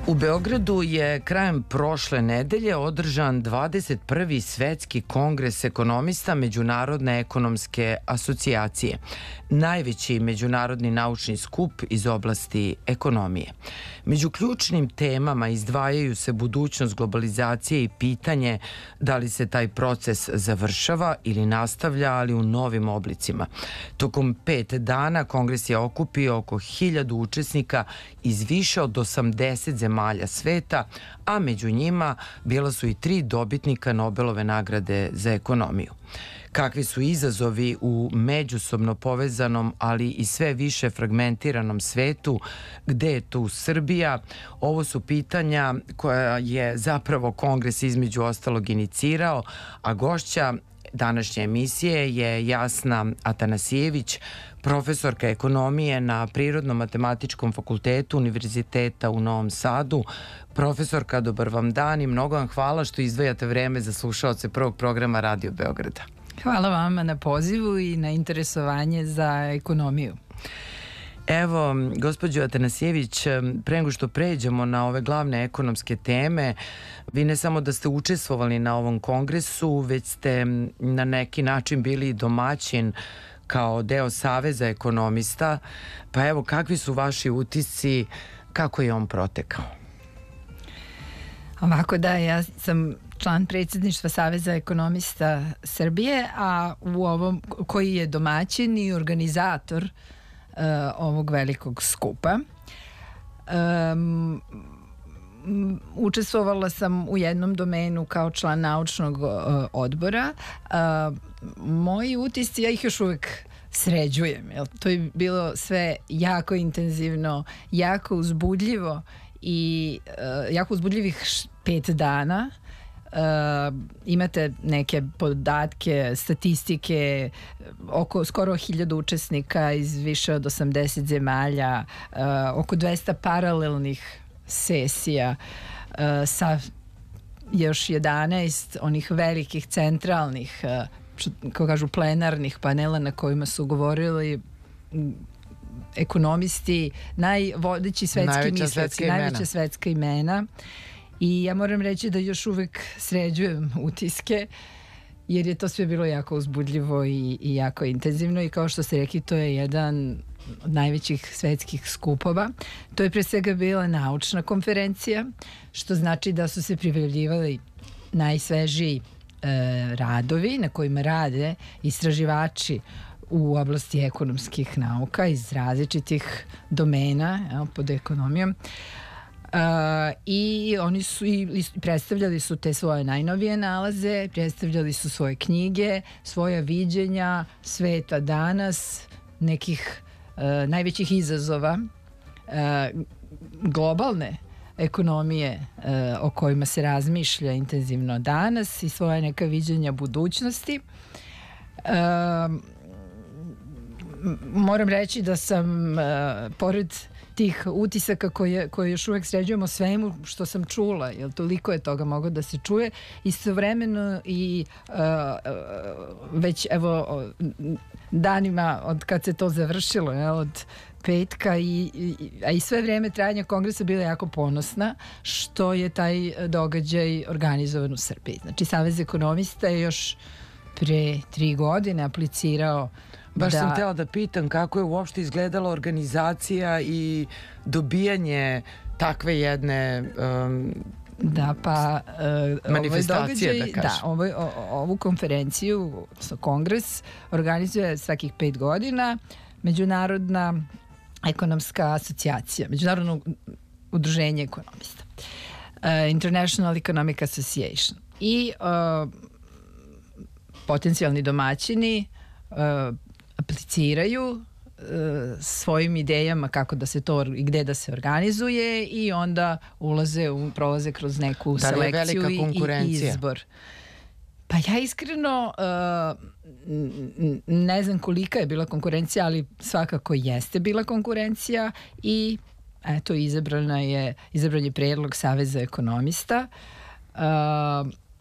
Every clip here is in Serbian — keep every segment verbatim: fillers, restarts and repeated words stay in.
U Beogradu je krajem prošle nedelje održan dvadeset prvi Svetski kongres ekonomista Međunarodne ekonomske asocijacije, najveći međunarodni naučni skup iz oblasti ekonomije. Među ključnim temama izdvajaju se budućnost globalizacije i pitanje da li se taj proces završava ili nastavlja, ali u novim oblicima. Tokom pet dana kongres je okupio oko hiljadu učesnika iz više od osamdeset zemalja sveta, a među njima bila su i tri dobitnika Nobelove nagrade za ekonomiju. Kakvi su izazovi u međusobno povezanom, ali i sve više fragmentiranom svetu, gde je tu Srbija? Ovo su pitanja koja je zapravo kongres između ostalog inicirao, a gošća današnje emisije je Jasna Atanasijević, profesorka ekonomije na Prirodno-matematičkom fakultetu Univerziteta u Novom Sadu. Profesorka, dobar vam dan i mnogo vam hvala što izdvajate vreme za slušaoce prvog programa Radio Beograda. Hvala vama na pozivu i na interesovanje za ekonomiju. Evo, gospođo Atanasijević, pre nego što pređemo na ove glavne ekonomske teme, vi ne samo da ste učestvovali na ovom kongresu, već ste na neki način bili domaćin kao deo Saveza ekonomista. Pa evo, kakvi su vaši utisci, kako je on protekao? Ovako da, ja sam član predsjedništva Saveza ekonomista Srbije, a u ovom, koji je domaćin i organizator uh, ovog velikog skupa. Um, učestvovala sam u jednom domenu kao član naučnog uh, odbora. Uh, moji utisci, ja ih još uvek sređujem. Jel? To je bilo sve jako intenzivno, jako uzbudljivo i uh, jako uzbudljivih pet dana. Uh, imate neke podatke, statistike, oko skoro hiljadu učesnika iz više od osamdeset zemalja, uh, oko dvesta paralelnih sesija uh, sa još jedanaest onih velikih centralnih, uh, kako kažu, plenarnih panela na kojima su govorili ekonomisti, najvodeći svetski misleći, najveća svetska imena. I ja moram reći da još uvek sređujem utiske, jer je to sve bilo jako uzbudljivo i, i jako intenzivno i kao što ste rekli, to je jedan od najvećih svetskih skupova. To je pre svega bila naučna konferencija, što znači da su se prijavljivali najsvežiji e, radovi na kojima rade istraživači u oblasti ekonomskih nauka iz različitih domena, evo, pod ekonomijom. Uh, i oni su i predstavljali su te svoje najnovije nalaze, predstavljali su svoje knjige, svoja viđenja sveta danas, nekih uh, najvećih izazova uh, globalne ekonomije uh, o kojima se razmišlja intenzivno danas i svoje neka viđenja budućnosti. Uh, moram reći da sam uh, pored tih utisaka koje, koje još uvek sređujemo svemu što sam čula, jer toliko je toga moglo da se čuje, istovremeno i uh, već evo danima od kad se to završilo, je, od petka i, i, a i sve vreme trajanja kongresa bila jako ponosna što je taj događaj organizovan u Srbiji. Znači, Savez ekonomista je još pre tri godine aplicirao. Baš da, sam htjela da pitam kako je uopšte izgledala organizacija i dobijanje takve jedne um, da, pa, uh, manifestacije, ovaj događaj, da kažem. Da, ovaj, o, ovu konferenciju, kongres, organizuje svakih pet godina Međunarodna ekonomska asocijacija, Međunarodno udruženje ekonomista, uh, International Economic Association. I uh, potencijalni domaćini uh, apliciraju uh, svojim idejama kako da se to i gde da se organizuje i onda ulaze u, prolaze kroz neku da selekciju i, i izbor. Pa ja iskreno uh, ne znam kolika je bila konkurencija, ali svakako jeste bila konkurencija i eto, izabrana je, izabran je predlog Saveza ekonomista. Uh,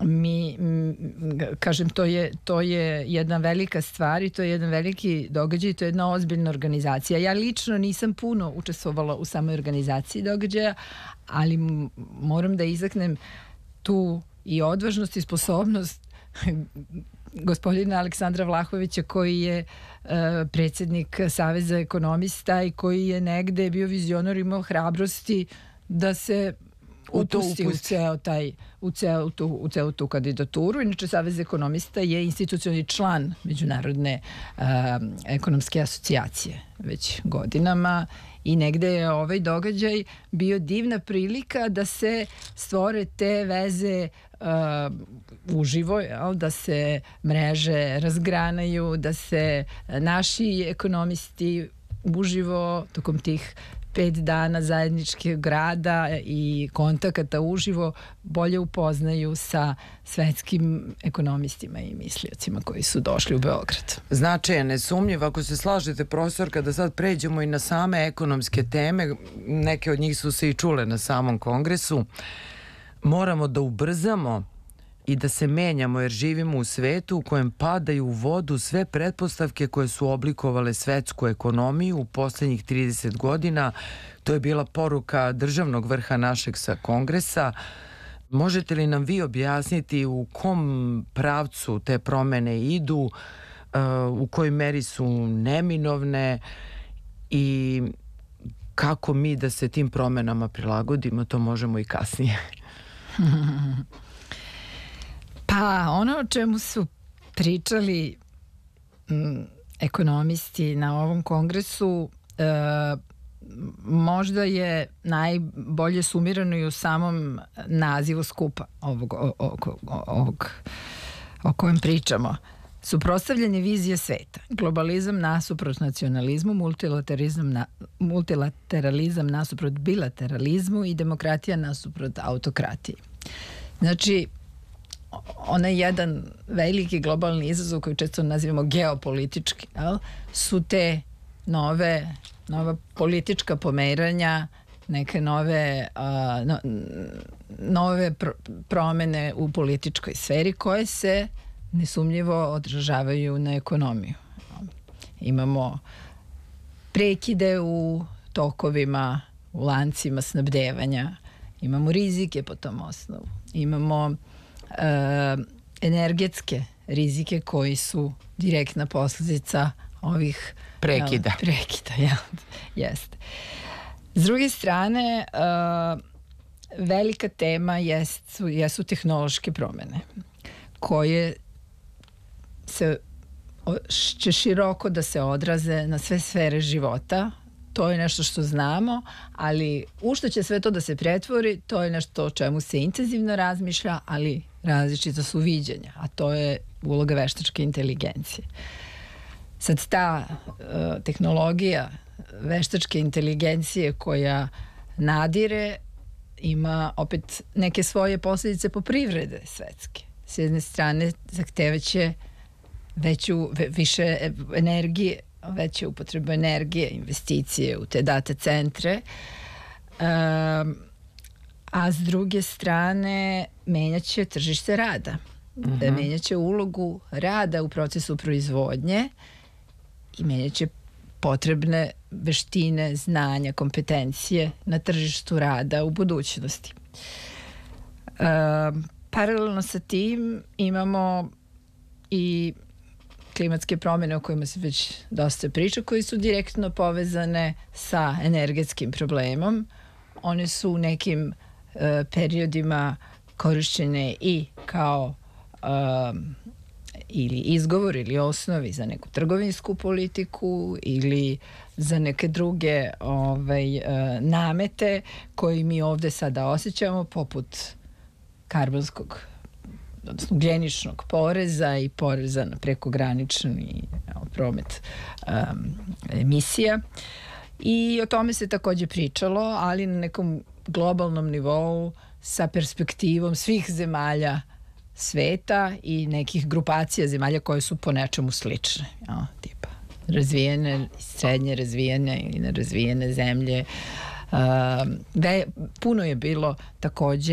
mi, kažem, to je, to je jedna velika stvar i to je jedan veliki događaj i to je jedna ozbiljna organizacija. Ja lično nisam puno učestvovala u samoj organizaciji događaja, ali moram da izaknem tu i odvažnost i sposobnost gospodina Aleksandra Vlahovića, koji je uh, predsjednik Saveza ekonomista i koji je negde bio vizionar, imao hrabrosti da se upusti u, u ceo taj u ceo tu, u ceo tu kandidaturu. Inače, Savez ekonomista je institucionalni član Međunarodne uh, ekonomske asocijacije već godinama i negde je ovaj događaj bio divna prilika da se stvore te veze uh, uživo, jel? Da se mreže razgranaju, da se naši ekonomisti uživo tokom tih pet dana zajedničkog rada i kontakata uživo bolje upoznaju sa svetskim ekonomistima i misliocima koji su došli u Beograd. Značajan, nesumnjiv. Ako se slažete, profesorka, da sad pređemo i na same ekonomske teme, neke od njih su se i čule na samom kongresu, moramo da ubrzamo i da se menjamo, jer živimo u svetu u kojem padaju u vodu sve pretpostavke koje su oblikovale svetsku ekonomiju u poslednjih trideset godina. To je bila poruka državnog vrha našeg sa kongresa. Možete li nam vi objasniti u kom pravcu te promene idu, u kojoj meri su neminovne i kako mi da se tim promenama prilagodimo? To možemo i kasnije. Pa ono o čemu su pričali m, ekonomisti na ovom kongresu e, možda je najbolje sumirano i u samom nazivu skupa ovog, o, o, o, ovog o kojem pričamo. Suprotstavljanje vizije sveta. Globalizam nasuprot nacionalizmu, multilateralizam, na, multilateralizam nasuprot bilateralizmu i demokratija nasuprot autokratiji. Znači, onaj jedan veliki globalni izazov koji često nazivamo geopolitički, jel, su te nove, nova politička pomeranja, neke nove, uh, no, nove pr promene u političkoj sferi koje se nesumnjivo odražavaju na ekonomiju. Imamo prekide u tokovima, u lancima snabdevanja, imamo rizike po tom osnovu, imamo Uh, energetske rizike koji su direktna posledica ovih prekida. Jel, prekida, jel, jeste. S druge strane, uh, velika tema jesu, jesu tehnološke promene koje se, će široko da se odraze na sve sfere života. To je nešto što znamo, ali u što će sve to da se pretvori, to je nešto o čemu se intenzivno razmišlja, ali različita su viđenja, a to je uloga veštačke inteligencije. Sad ta uh, tehnologija veštačke inteligencije koja nadire ima opet neke svoje posljedice po privrede svetske. S jedne strane zahtevaće veću, ve, više energije, veće upotrebe energije, investicije u te data centre, um, a s druge strane menjaće tržište rada. Uh-huh. Menjaće ulogu rada u procesu proizvodnje i menjaće potrebne veštine, znanja, kompetencije na tržištu rada u budućnosti. Um, paralelno sa tim imamo i klimatske promjene o kojima se već dosta priča, koji su direktno povezane sa energetskim problemom. One su u nekim uh, periodima korišćene i kao um, ili izgovor ili osnovi za neku trgovinsku politiku ili za neke druge ovaj, uh, namete koji mi ovde sada osjećamo, poput karbonskog, odnosno ugljeničnog poreza i poreza na prekogranični promet um, emisija. I o tome se takođe pričalo, ali na nekom globalnom nivou sa perspektivom svih zemalja sveta i nekih grupacija zemalja koje su po nečemu slične. Ja, tipa razvijene, srednje razvijene i nerazvijene zemlje. Uh, ve, puno je bilo takođe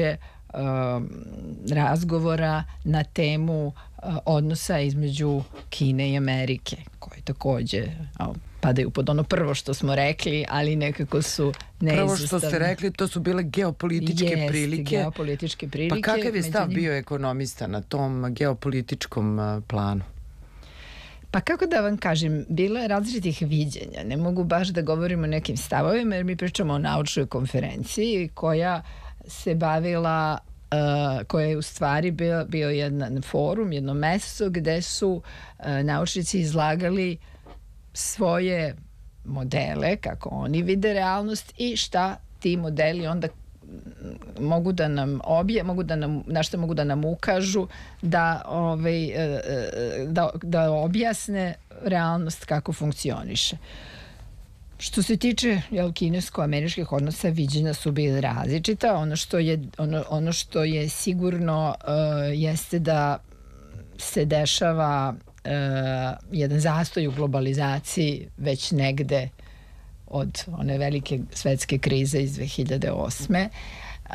razgovora na temu odnosa između Kine i Amerike, koje takođe padaju pod ono prvo što smo rekli, ali nekako su neizostavne. Prvo što ste rekli, to su bile geopolitičke Jest, prilike. geopolitičke prilike. Pa kakav je stav bio ekonomista na tom geopolitičkom planu? Pa kako da vam kažem, bilo je različitih viđenja. Ne mogu baš da govorimo o nekim stavovima, jer mi pričamo o naučnoj konferenciji koja se bavila, uh, koja je u stvari bio, bio jedan forum, jedno mesto gde su uh, naučnici izlagali svoje modele, kako oni vide realnost i šta ti modeli onda mogu da nam obje, mogu da nam, na što mogu da nam ukažu, da, ovaj, da, da objasne realnost kako funkcioniše. Što se tiče jel, kinesko-američkih odnosa, viđenja su bile različita. Ono što je, ono, ono što je sigurno uh, jeste da se dešava uh, jedan zastoj u globalizaciji već negde od one velike svetske krize iz dve hiljade osme. Uh,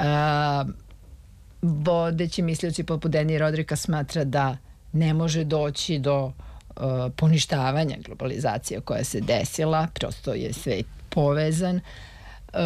vodeći mislioci poput Deni Rodrika smatra da ne može doći do uh, poništavanja globalizacije koja se desila, prosto je svet povezan. Uh,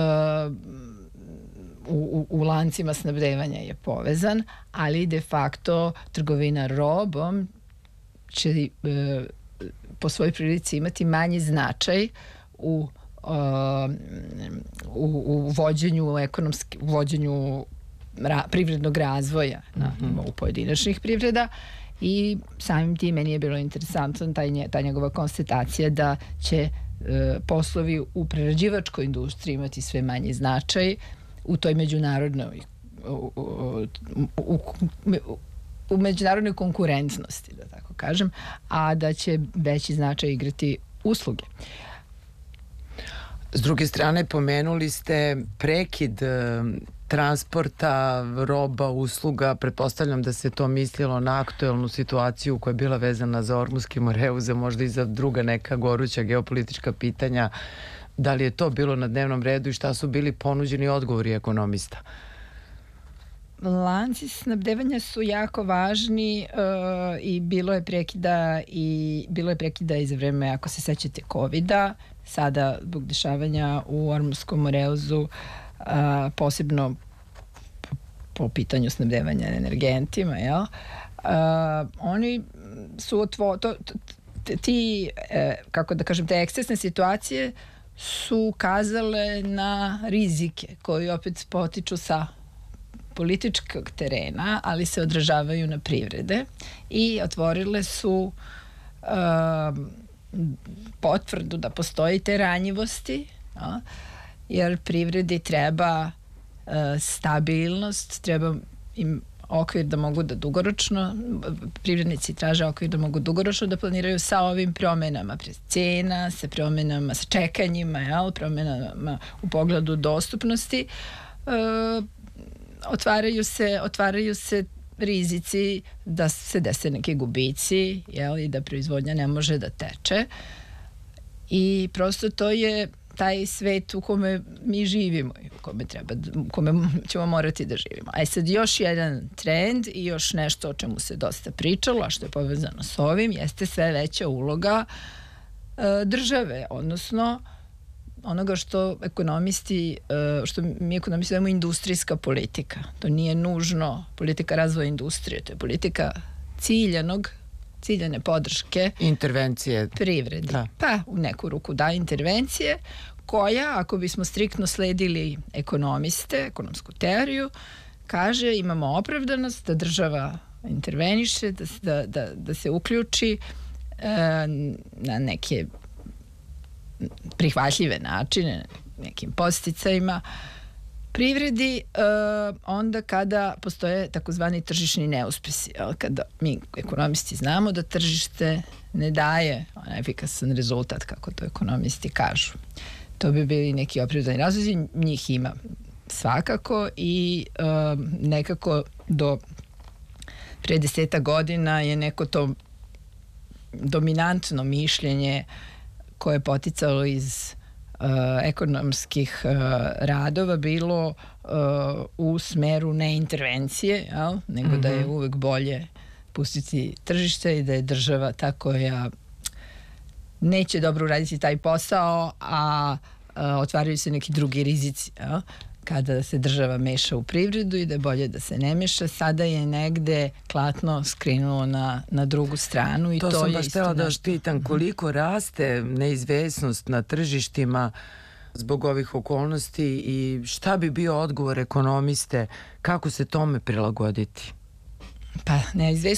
u, u lancima snabdevanja je povezan, ali de facto trgovina robom će uh, po svojoj prilici imati manji značaj u Uh, u, u vođenju ekonomski, u vođenju ra, privrednog razvoja na nivou pojedinačnih privreda i samim tim meni je bilo interesantno taj nje, ta njegova konstatacija da će uh, poslovi u prerađivačkoj industriji imati sve manji značaj u toj međunarodnoj u, u, u, u, u međunarodnoj konkurentnosti, da tako kažem, a da će veći značaj igrati usluge. S druge strane, pomenuli ste prekid e, transporta, roba, usluga. Pretpostavljam da se to mislilo na aktuelnu situaciju koja je bila vezana za Ormuski Moreu, za možda i za druga neka goruća geopolitička pitanja. Da li je to bilo na dnevnom redu i šta su bili ponuđeni odgovori ekonomista? Lanci snabdevanja su jako važni uh, i bilo je prekida i bilo je prekida i za vreme, ako se sećate, kovida. Sada zbog dešavanja u Ormuskom Moreuzu, uh, posebno po, po pitanju snabdevanja energentima, jel? Uh, oni su otvo, to, t, ti, eh, kako da kažem, te ekscesne situacije su ukazale na rizike koji opet potiču sa političkog terena, ali se odražavaju na privrede i otvorile su uh, potvrdu da postoji te ranjivosti, no? Jer privredi treba uh, stabilnost, treba im okvir da mogu da dugoročno, privrednici traže okvir da mogu dugoročno da planiraju sa ovim promenama cena, sa promenama, sa čekanjima, jel, promenama u pogledu dostupnosti. Uh, otvaraju se, otvaraju se rizici da se dese neke gubici, jel, i da proizvodnja ne može da teče. I prosto to je taj svet u kome mi živimo i u kome, treba, u kome ćemo morati da živimo. A sad još jedan trend i još nešto o čemu se dosta pričalo, a što je povezano s ovim, jeste sve veća uloga e, države, odnosno onoga što ekonomisti, što mi ekonomisti zovemo industrijska politika. To nije nužno politika razvoja industrije, to je politika ciljanog, ciljane podrške. Intervencije. Privredi. Da. Pa u neku ruku da, intervencije, koja, ako bismo striktno sledili ekonomiste, ekonomsku teoriju, kaže imamo opravdanost da država interveniše, da, da, da, da se uključi e, na neke prihvatljive načine, nekim podsticajima privredi, uh, onda kada postoje takozvani tržišni neuspesi. Kada mi ekonomisti znamo da tržište ne daje efikasan rezultat, kako to ekonomisti kažu. To bi bili neki opravdani razlozi, njih ima svakako i uh, nekako do pre deseta godina je neko to dominantno mišljenje koje je poticalo iz ekonomskih uh, radova bilo uh, u smeru ne intervencije, jel? Nego mm-hmm. da je uvek bolje pustiti tržište i da je država ta koja neće dobro uraditi taj posao, a uh, otvaraju se neki drugi rizici, jel? Kada se država meša u privredu i da je bolje da se ne meša. Sada je negde klatno skrenulo na, na drugu stranu i to, to je sam baš htjela da vas pitam koliko raste neizvesnost na tržištima zbog ovih okolnosti i šta bi bio odgovor ekonomiste, kako se tome prilagoditi? Pa neizvesnost